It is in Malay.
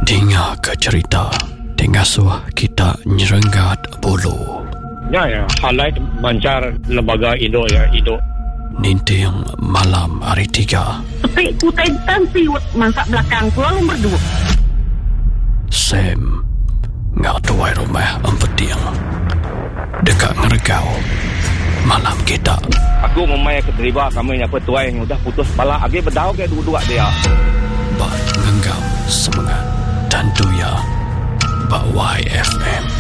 Dengar ke cerita Tengasuh kita nyerenggat bulu. Ya, halai bancar lembaga Indo ya, Indo. Ninting malam hari 3. Tapi kutai siwet masak belakang ku lalu berdua. Sam ngak tuai rumah empeting dekat ngeregau malam kita. Aku memang keterlibat kami yang petuai yang udah putus kepala. Agi berdau ke dua-dua dia. Bak ngenggam semangat dan doya Bak YFM.